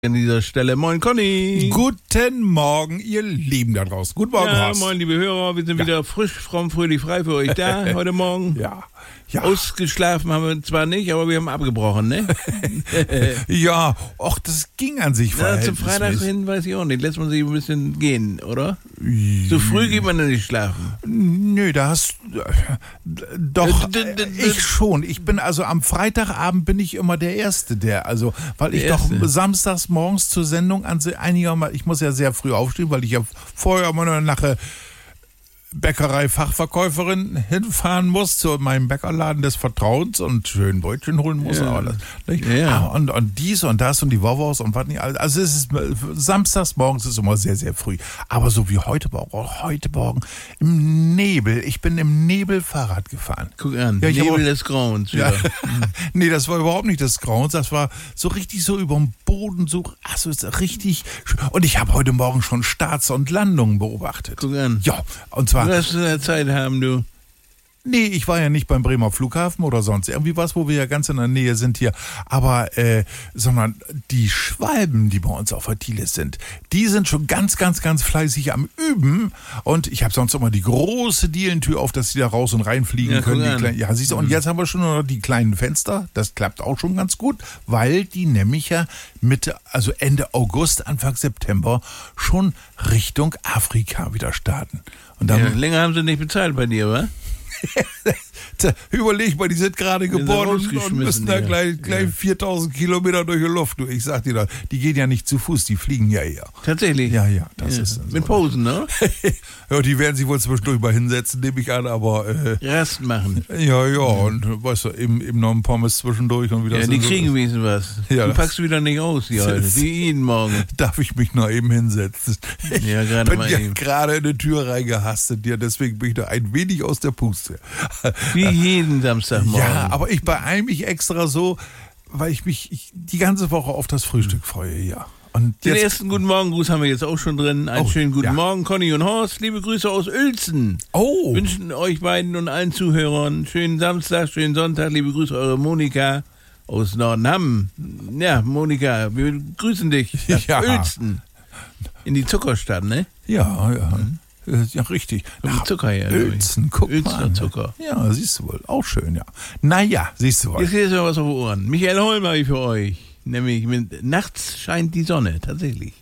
An dieser Stelle. Moin, Conny. Guten Morgen, ihr Lieben da draußen. Guten Morgen, Ja, Horst. moin, liebe Hörer. Wir sind wieder frisch, fromm, fröhlich, frei für euch da heute Morgen. Ja. Ausgeschlafen haben wir zwar nicht, aber wir haben abgebrochen, ne? Ja, och, das ging an sich Ja, zum Freitag hin weiß ich auch nicht. Lässt man sich ein bisschen gehen, oder? So früh geht man ja nicht schlafen. Nö, da hast doch, ich schon. Ich bin also am Freitagabend bin ich immer der Erste, weil ich doch samstags morgens zur Sendung einigermaßen, ich muss ja sehr früh aufstehen, weil ich ja vorher immer nachher Bäckerei-Fachverkäuferin hinfahren muss zu meinem Bäckerladen des Vertrauens und schön Brötchen holen muss. Ja. Aber nicht? Ja. Und dies und das und die Wowos und was nicht alles. Also es ist samstags morgens ist immer sehr, sehr früh. Aber so wie heute Morgen im Nebel. Ich bin im Nebel Fahrrad gefahren. Guck an, Ja, Nebel des Grauens. Ja. Nee, das war überhaupt nicht des Grauens. Das war so richtig so über dem Boden, so, also ist richtig. Und ich habe heute Morgen schon Starts und Landungen beobachtet. Guck an. Ja, und zwar. Du wirst Zeit haben, du. Nee, ich war ja nicht beim Bremer Flughafen oder sonst irgendwie was, wo wir ja ganz in der Nähe sind hier. Aber, sondern die Schwalben, die bei uns auf der Thieles sind, die sind schon ganz, ganz, ganz fleißig am Üben. Und ich habe sonst immer die große Dielentür auf, dass sie da raus und reinfliegen können. Ja, siehst du, und jetzt haben wir schon noch die kleinen Fenster. Das klappt auch schon ganz gut, weil die nämlich ja also Ende August, Anfang September schon Richtung Afrika wieder starten. Und dann länger haben sie nicht bezahlt bei dir, wa? Überleg mal, die sind gerade geboren und müssen da gleich 4000 Kilometer durch die Luft. Du, ich sag dir das, die gehen ja nicht zu Fuß, die fliegen ja eher. Tatsächlich? Ja, das ist so. Mit Posen, ne? Ja, die werden sich wohl zwischendurch mal hinsetzen, nehme ich an, aber Rast machen. Ja, und weißt du, eben noch ein Pommes zwischendurch und wieder. Ja, die kriegen wenigstens was. Ja, du packst wieder nicht aus hier heute, wie jeden Morgen. Darf ich mich noch eben hinsetzen? Ja, ich bin ja gerade in die Tür reingehastet, ja, deswegen bin ich da ein wenig aus der Puste. Wie jeden Samstagmorgen. Ja, aber ich beeile mich extra so, weil ich mich die ganze Woche auf das Frühstück freue, ja. Und den ersten guten Morgen-Gruß haben wir jetzt auch schon drin. Einen schönen guten Morgen, Conny und Horst. Liebe Grüße aus Uelzen. Wünschen euch beiden und allen Zuhörern schönen Samstag, schönen Sonntag. Liebe Grüße, eure Monika aus Nordenham. Ja, Monika, wir grüßen dich nach Uelzen. In die Zuckerstadt, ne? Ja. Ja, richtig. Zucker her. Uelzen, guck Uelzener mal. Zucker. Ja, siehst du wohl. Auch schön, ja. Naja, siehst du wohl. Jetzt ist ja was auf den Ohren. Michael Holm habe ich für euch. Nämlich nachts scheint die Sonne, tatsächlich.